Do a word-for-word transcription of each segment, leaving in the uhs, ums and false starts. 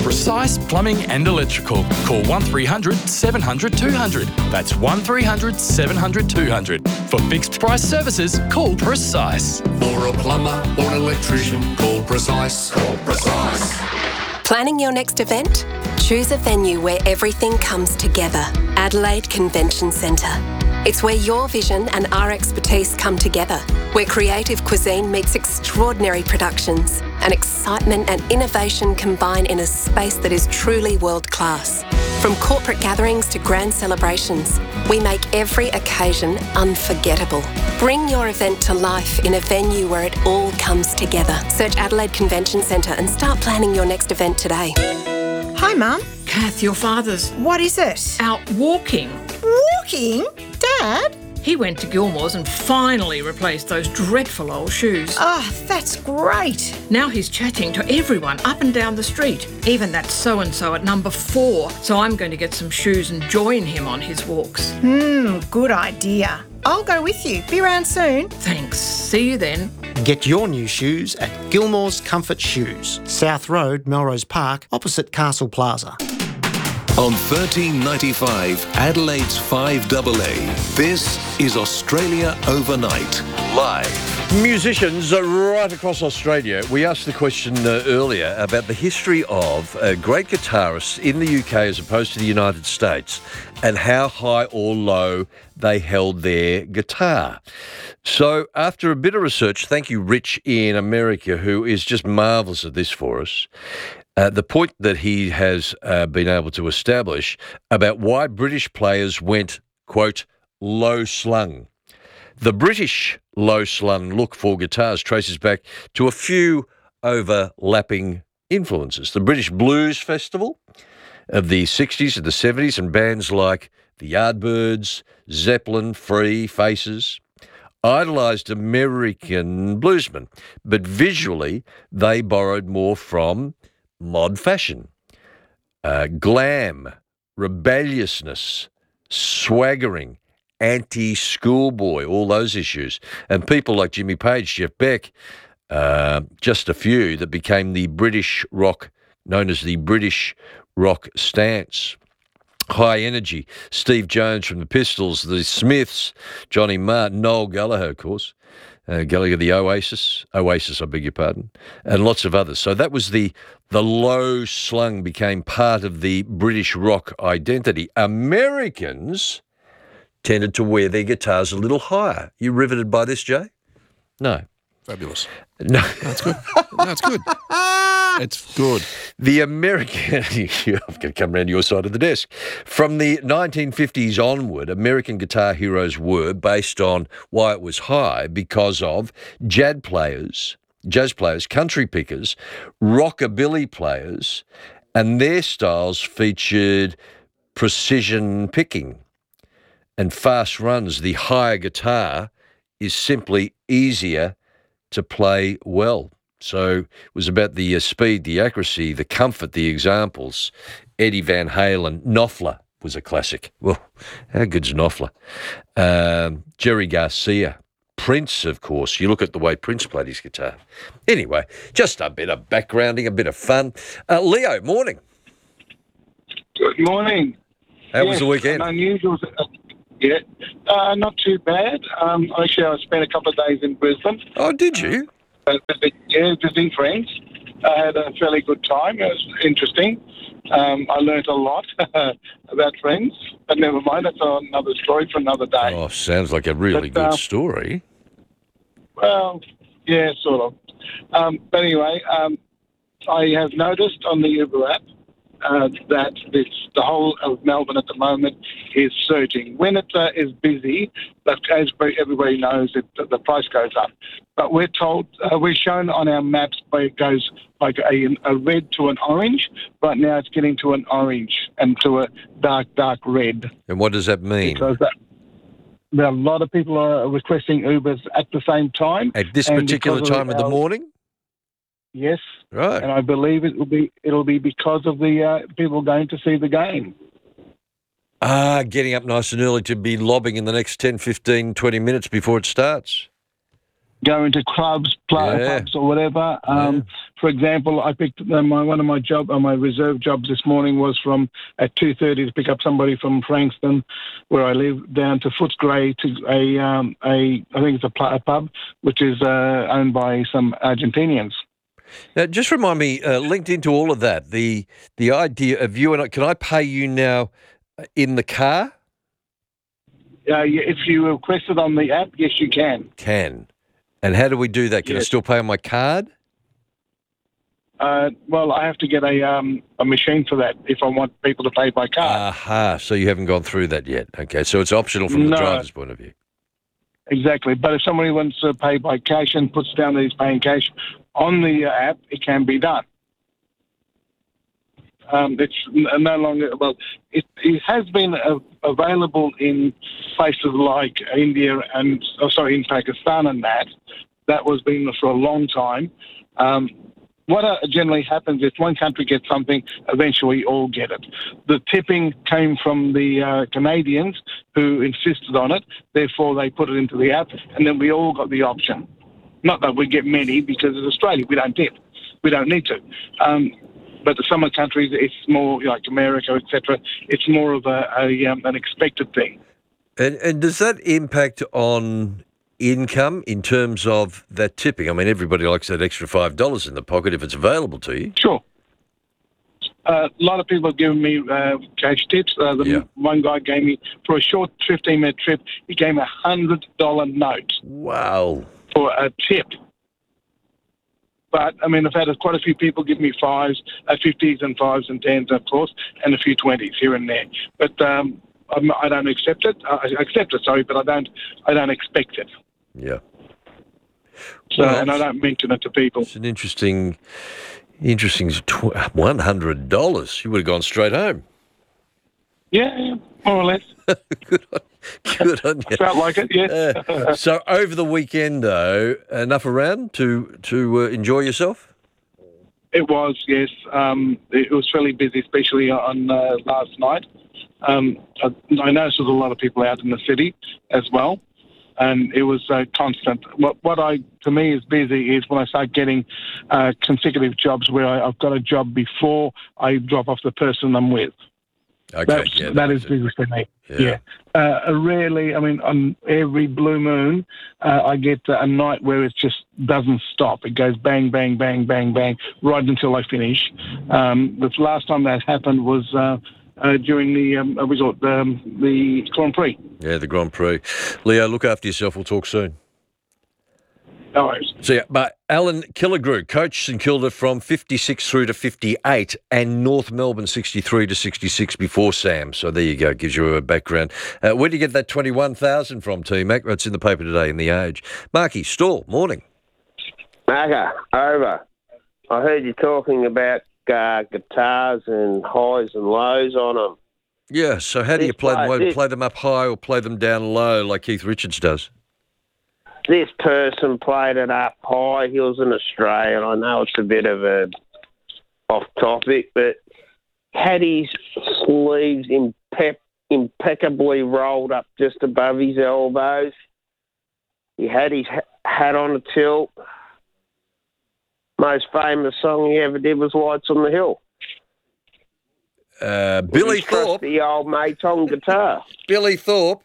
Precise Plumbing and Electrical. Call one three hundred seven hundred two hundred. That's one three hundred seven hundred two hundred. For fixed price services, call Precise. For a plumber or an electrician, call Precise. Call Precise. Planning your next event? Choose a venue where everything comes together. Adelaide Convention Centre. It's where your vision and our expertise come together, where creative cuisine meets extraordinary productions and excitement and innovation combine in a space that is truly world-class. From corporate gatherings to grand celebrations, we make every occasion unforgettable. Bring your event to life in a venue where it all comes together. Search Adelaide Convention Centre and start planning your next event today. Hi, Mum. Kath, your father's What is it? out walking. Walking? Dad? He went to Gilmore's and finally replaced those dreadful old shoes. Oh, that's great. Now he's chatting to everyone up and down the street, even that so-and-so at number four. So I'm going to get some shoes and join him on his walks. Hmm, good idea. I'll go with you. Be around soon. Thanks. See you then. Get your new shoes at Gilmore's Comfort Shoes, South Road, Melrose Park, opposite Castle Plaza. On thirteen ninety-five, Adelaide's five A A. This is Australia Overnight, live. Musicians are right across Australia. We asked the question uh, earlier about the history of uh, great guitarists in the U K as opposed to the United States and how high or low they held their guitar. So after a bit of research, thank you, Rich in America, who is just marvellous at this for us, Uh, the point that he has uh, been able to establish about why British players went, quote, low-slung. The British low-slung look for guitars traces back to a few overlapping influences. The British Blues Festival of the sixties and the seventies and bands like the Yardbirds, Zeppelin, Free, Faces idolised American bluesmen, but visually they borrowed more from mod fashion, uh, glam, rebelliousness, swaggering, anti-schoolboy, all those issues. And people like Jimmy Page, Jeff Beck, uh, just a few that became the British rock, known as the British rock stance. High energy, Steve Jones from the Pistols, the Smiths, Johnny Martin, Noel Gallagher, of course, Uh, Gallagher, the Oasis, Oasis, I beg your pardon, and lots of others. So that was the the low slung became part of the British rock identity. Americans tended to wear their guitars a little higher. You riveted by this, Jay? No. Fabulous. No. That's good. No, it's good. It's good. The American, I've got to come around to your side of the desk. From the nineteen fifties onward, American guitar heroes were based on why it was high because of jazz players, jazz players, country pickers, rockabilly players, and their styles featured precision picking and fast runs. The higher guitar is simply easier to play well. So it was about the uh, speed, the accuracy, the comfort, the examples. Eddie Van Halen, Knopfler was a classic. Well, how good's Knopfler? Um, Jerry Garcia, Prince, of course. You look at the way Prince played his guitar. Anyway, just a bit of backgrounding, a bit of fun. Uh, Leo, morning. Good morning. How yes, was the weekend? An unusual, uh, yeah, uh, not too bad. Um, actually, I spent a couple of days in Brisbane. Oh, did you? Uh, yeah, visiting friends. I had a fairly good time. It was interesting. Um, I learnt a lot about friends, but never mind. That's another story for another day. Oh, sounds like a really but, good um, story. Well, yeah, sort of. Um, but anyway, um, I have noticed on the Uber app uh, that this, the whole of Melbourne at the moment is surging. When it uh, is busy, but as everybody knows, it, the price goes up. But we're told, uh, we're shown on our maps where it goes like a, a red to an orange. Right now it's getting to an orange and to a dark, dark red. And what does that mean? Because that, there are a lot of people are requesting Ubers at the same time. At this particular time of the morning? Yes. Right. And I believe it will be it'll be because of the uh, people going to see the game. Ah, getting up nice and early to be lobbing in the next ten, fifteen, twenty minutes before it starts. go into clubs, play, Yeah. pubs or whatever. Um, For example, I picked uh, my one of my job, uh, my reserve jobs this morning was from at two thirty to pick up somebody from Frankston, where I live, down to Footscray to a um, a I think it's a, pl- a pub which is uh, owned by some Argentinians. Now, just remind me, uh, linked into all of that, the the idea of you and I, can I pay you now in the car? Uh, yeah, if you request it on the app, yes, you can. Can. And how do we do that? Can I Yes. still pay on my card? Uh, well, I have to get a um, a machine for that if I want people to pay by card. Aha, so you haven't gone through that yet. Okay, so it's optional from the No. driver's point of view. Exactly. But if somebody wants to pay by cash and puts down that he's paying cash on the app, it can be done. Um, it's n- no longer, well, it, it has been uh, available in places like India and, oh, sorry, in Pakistan and that. That was been for a long time. Um, what uh, generally happens is one country gets something, eventually all get it. The tipping came from the uh, Canadians who insisted on it, therefore they put it into the app, and then we all got the option. Not that we get many, because it's Australia, we don't tip. We don't need to. Um, but some other countries, it's more like America, et cetera. It's more of a, a um, an expected thing. And and does that impact on income in terms of that tipping? I mean, everybody likes that extra five dollars in the pocket if it's available to you. Sure. Uh, a lot of people have given me uh, cash tips. Uh, the Yeah. one guy gave me, for a short fifteen-minute trip, he gave me a one hundred dollars note Wow. for a tip. But, I mean, I've had quite a few people give me fives, uh, fifties and fives and tens, of course, and a few twenties here and there. But um, I'm, I don't accept it. I accept it, sorry, but I don't I don't expect it. Yeah. So, Well, and I don't mention it to people. It's an interesting, interesting tw- one hundred dollars. You would have gone straight home. Yeah, yeah, more or less. Good on, good on you. Felt like it, yeah. Uh, so over the weekend, though, enough around to to uh, enjoy yourself? It was, yes. Um, it was fairly busy, especially on uh, last night. Um, I, I noticed there was a lot of people out in the city as well, and it was uh, constant. What, what I, to me, is busy is when I start getting uh, consecutive jobs where I, I've got a job before I drop off the person I'm with. Okay, That's, yeah, that makes is busy for me. Yeah. Yeah. Uh, rarely, I mean, on every blue moon, uh, I get uh, a night where it just doesn't stop. It goes bang, bang, bang, bang, bang, right until I finish. Um, the last time that happened was uh, uh, during the um, uh, resort, um, the Grand Prix. Yeah, the Grand Prix. Leo, look after yourself. We'll talk soon. No worries. So, yeah, but Alan Killigrew, coached St Kilda from fifty-six through to fifty-eight and North Melbourne sixty-three to sixty-six before Sam. So there you go, gives you a background. Uh, where do you get that twenty-one thousand from, T-Mac? It's in the paper today in The Age. Marky Stall, morning. Macca, over. I heard you talking about uh, guitars and highs and lows on them. Yeah, so how do you This play them? bloke- Well, this- play them up high or play them down low like Keith Richards does? This person played it up high. He was an Australian. I know it's a bit of a off topic, but had his sleeves impe- impeccably rolled up just above his elbows. He had his ha- hat on a tilt. Most famous song he ever did was Lights on the Hill. Uh, Billy With his Thorpe. trusty old mate on guitar. Billy Thorpe.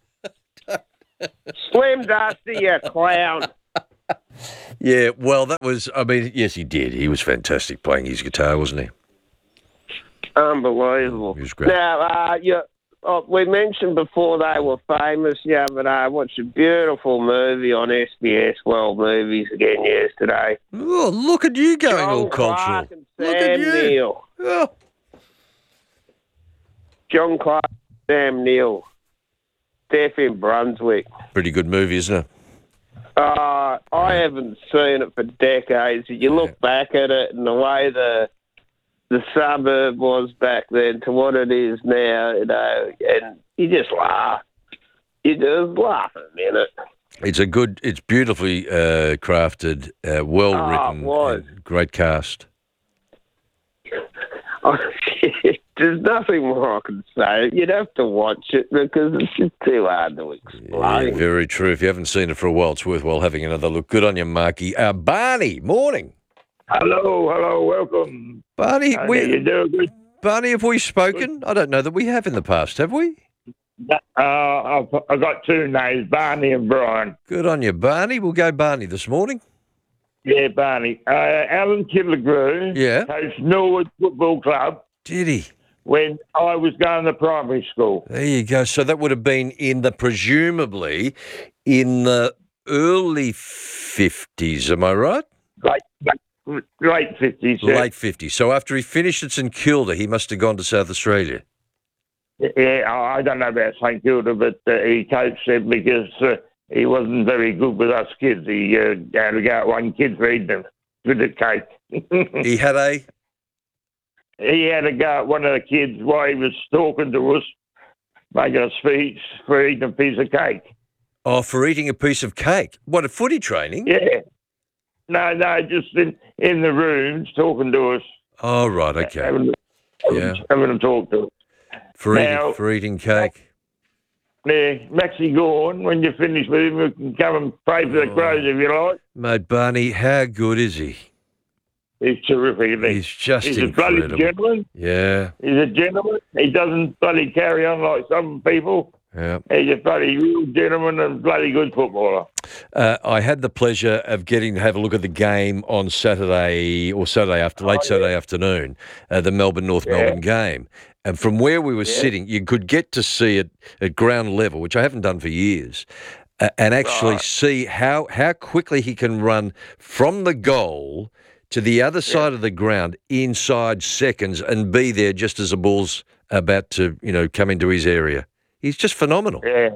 Slim Dusty, you clown. Yeah, well, that was, I mean, yes, he did. He was fantastic playing his guitar, wasn't he? Unbelievable. He was great. Now, uh, you, oh, we mentioned before they were famous. Yeah, but I watched a beautiful movie on S B S World Movies again yesterday. Oh, look at you going John all cultural. Clark and Look at Sam you. Neill. Oh. John Clark and Sam Neill. Deaf in Brunswick. Pretty good movie, isn't it? Uh, I haven't seen it for decades. You look back at it and the way the the suburb was back then to what it is now, you know, and you just laugh. You just laugh a minute. It's a good, it's beautifully uh, crafted, uh, well Oh, written, it was. and great cast. there's nothing more I can say. You'd have to watch it because it's just too hard to explain. Yeah, very true. If you haven't seen it for a while, it's worthwhile having another look. Good on you, Marky. Uh, Barney, morning. Hello, hello, welcome. Barney, How we, you do good? Barney, have we spoken? I don't know that we have in the past, have we? Uh, I've, I've got two names, Barney and Brian. Good on you, Barney. We'll go Barney this morning. Yeah, Barney. Uh, Alan Killigrew Yeah. coached Norwood Football Club Did he? when I was going to primary school. There you go. So that would have been in the, presumably, in the early fifties, am I right? Late, late, late fifties. Yeah. Late fifties. So after he finished at St Kilda, he must have gone to South Australia. Yeah, I don't know about St Kilda, but uh, he coached them because uh, he wasn't very good with us kids. He uh, had to go out one kid feed them with the cake. He had a... He had to go at one of the kids while he was talking to us, making a speech for eating a piece of cake. Oh, for eating a piece of cake. What, a footy training? Yeah. No, no, just in, in the rooms talking to us. Oh, right, okay. Having, Yeah. having a talk to us. For, Now- eating, for eating cake. Yeah, Maxie Gorn, when you finish with him, you can come and pray for the crows if you like. Mate, Barney, how good is he? He's terrific, isn't he? He's just He's incredible. a bloody gentleman. Yeah, He's a gentleman. He doesn't bloody carry on like some people. yeah. He's a bloody real gentleman and bloody good footballer. Uh, I had the pleasure of getting to have a look at the game on Saturday or Saturday after late Saturday afternoon, uh, the Melbourne North Melbourne game. And from where we were sitting, you could get to see it at ground level, which I haven't done for years, uh, and actually Right. see how how quickly he can run from the goal to the other side of the ground inside seconds and be there just as the ball's about to, you know, come into his area. He's just phenomenal. Yeah.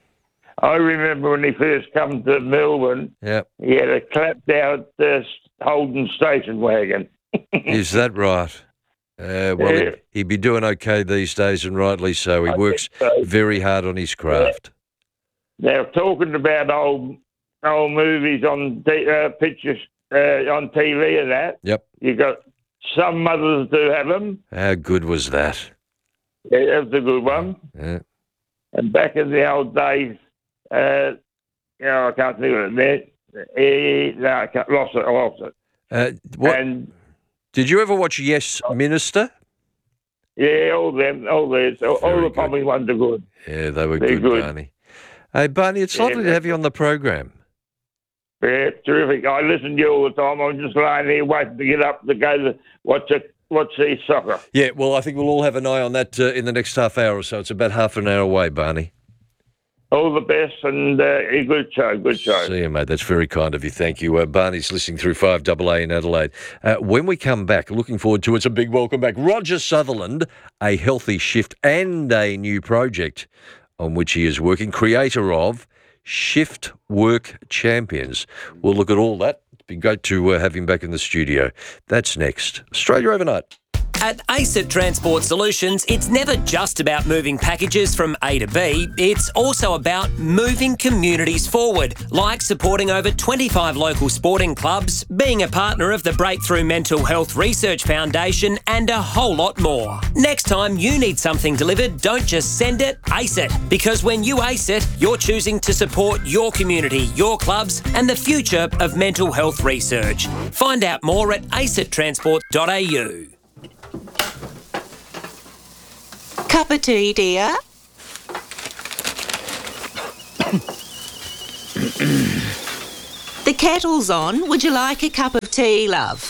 I remember when he first come to Melbourne, Yeah. he had a clapped out uh, Holden station wagon. Is that right? Uh, well, Yeah. he'd, he'd be doing okay these days, and rightly so. He works so. very hard on his craft. Now, talking about old old movies on t- uh, pictures uh, on T V and that, Yep. you got Some Mothers Do Have Them. How good was that? Yeah, that was a good one. Yeah. And back in the old days, uh, you know, I can't think of it there. Eh, no, I can't, lost it. I lost it. Uh, what, And did you ever watch Yes, Minister? yeah, all them, all these, all, all the Pommy ones are good. Yeah, they were They're good, good. Barney. Hey, Barney, it's Yeah, lovely to have you on the program. Yeah, terrific. I listen to you all the time. I'm just lying here waiting to get up to go to watch it, watch the soccer. Yeah, well, I think we'll all have an eye on that uh, in the next half hour or so. It's about half an hour away, Barney. All the best and uh, a good show, good show. See you, mate. That's very kind of you. Thank you. Uh, Barney's listening through five A A in Adelaide. Uh, when we come back, looking forward to it. It's a big welcome back. Roger Sutherland, a healthy shift and a new project on which he is working, creator of Shift Work Champions. We'll look at all that. It'd be great to uh, have him back in the studio. That's next. Australia Overnight. At ACET Transport Solutions, it's never just about moving packages from A to B, it's also about moving communities forward, like supporting over twenty-five local sporting clubs, being a partner of the Breakthrough Mental Health Research Foundation, and a whole lot more. Next time you need something delivered, don't just send it, ace it. Because when you ace it, you're choosing to support your community, your clubs, and the future of mental health research. Find out more at acet transport dot a u. Cup of tea, dear? The kettle's on. Would you like a cup of tea, love?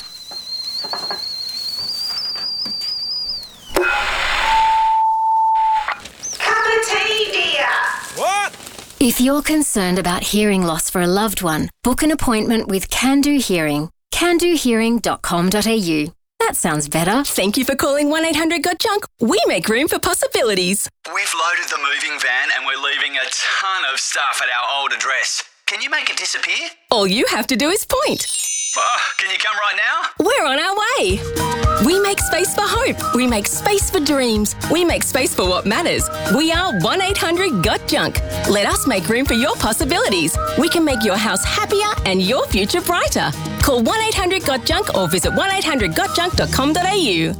Cup of tea, dear. What? If you're concerned about hearing loss for a loved one, book an appointment with Can Do Hearing. can do hearing dot com dot a u. That sounds better. Thank you for calling one eight hundred got junk. We make room for possibilities. We've loaded the moving van and we're leaving a ton of stuff at our old address. Can you make it disappear? All you have to do is point. Oh, can you come right now? We're on our way. We make space for hope. We make space for dreams. We make space for what matters. We are one eight hundred got junk. Let us make room for your possibilities. We can make your house happier and your future brighter. Call one eight hundred got junk or visit one eight hundred got junk dot com dot a u.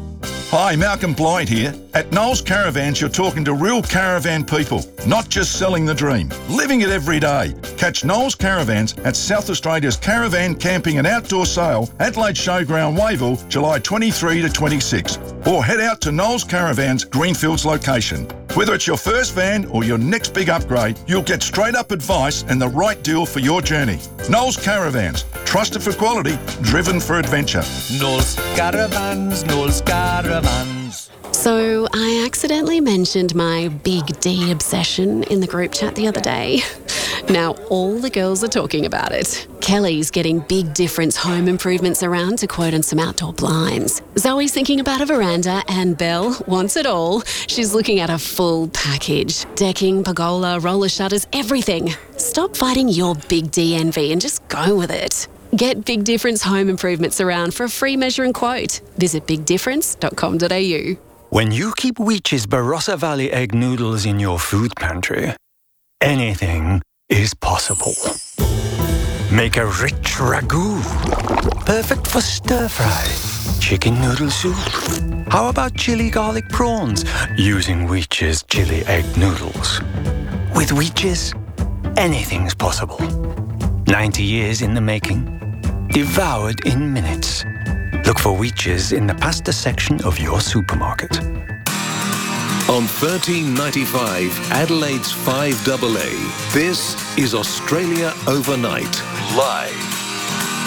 Hi, Malcolm Blight here. At Knowles Caravans, you're talking to real caravan people, not just selling the dream, living it every day. Catch Knowles Caravans at South Australia's Caravan Camping and Outdoor Sale, Adelaide Showground, Wayville, July twenty-third to twenty-sixth. Or head out to Knowles Caravans, Greenfields location. Whether it's your first van or your next big upgrade, you'll get straight up advice and the right deal for your journey. Knowles Caravans, trusted for quality, driven for adventure. Knowles Caravans, Knowles Caravans. So I accidentally mentioned my Big D obsession in the group chat the other day. Now all the girls are talking about it. Kelly's getting Big Difference home improvements around to quote on some outdoor blinds. Zoe's thinking about a veranda and Belle wants it all. She's looking at a full package. Decking, pergola, roller shutters, everything. Stop fighting your Big D envy and just go with it. Get Big Difference home improvements around for a free measure and quote. Visit big difference dot com dot a u. When you keep Weech's Barossa Valley egg noodles in your food pantry, anything is possible. Make a rich ragu, perfect for stir-fry, chicken noodle soup. How about chili garlic prawns using Weech's chili egg noodles? With Weech's, anything's possible. ninety years in the making, devoured in minutes. Look for Weech's in the pasta section of your supermarket. On thirteen ninety-five, Adelaide's five double A, this is Australia Overnight, live.